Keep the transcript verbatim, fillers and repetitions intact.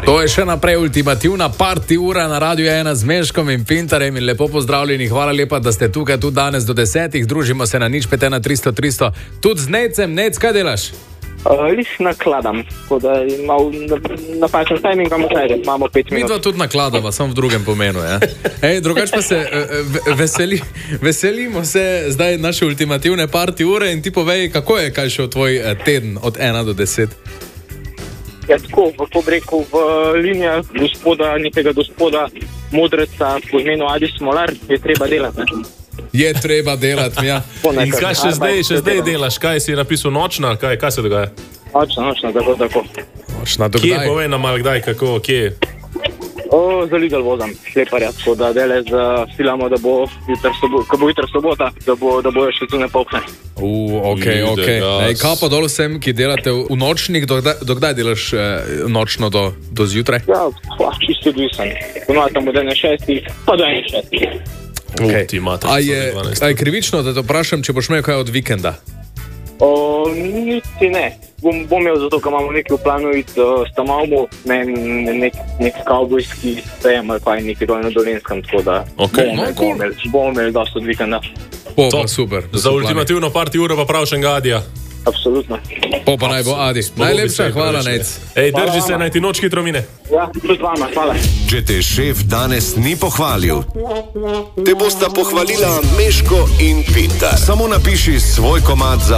To je še naprej ultimativna party ura na Radiu ena z Meškom in Pintarjem in lepo pozdravljeni. Hvala lepa, da ste tukaj tudi danes do desetih. Družimo se na nič pet ena tristo tristo. Tudi z Necem. Nec, kaj delaš? Uh, Lis nakladam, tako da imamo napačen timing, imamo pet minut. Mi dva tudi nakladava, samo v drugem pomenu. Ja? Ej, drugač pa se uh, veseli, veselimo se zdaj naše ultimativne party ure in ti povej, kako je kaj šel tvoj uh, teden od ena do deset? Ja, tako, v rekel, v linijah gospoda, nekega gospoda modreca po imenu Adi Smolar je treba delati. Ne? Je treba delati, ja. In kaj še zdaj, še zdaj delaš? Kaj si napisal nočna? Kaj, kaj se dogaja? Nočna, nočna, tako, tako. Nočna, do kje, kdaj? povej nam malo kdaj, kako, kje? O, za Lidl vozam, sleparja, tako da dele filamo, da bo jutr sobota, ko bo jutr sobota, da bo, da bo še tu ne polkne. Uh, ok, ok. Ej, kaj pa dol vsem, ki delate v nočnih, do kdaj, do kdaj delaš eh, nočno do, do zjutraj? Ja, pa, čisto odvisen. Ponovno tam od ene šestih, pa do ene šestih. Okay. A je, a je krivično, da te vprašam, če boš imel kaj od vikenda? O, niti ne. Bom, bom imel zato, ker imamo nekaj v planu iti uh, s Tamalmu, ne, nek, nek kavbojski sejem ali pa je nekaj dol na Dolenskem, tako da okay. bomo, cool. imeli, bomo imeli dosti od vikenda. Po, pa super. Za ultimativno party uro pa prav še Adija. Absolutno. Po pa naj bo Adi. Najlepša hvala, Nec. Ej, drži se, naj ti noč hitro mine. Ja, tudi vama, hvala. Če te šef danes ni pohvalil, te bosta pohvalila Meško in Pintar. Samo napiši svoj komad za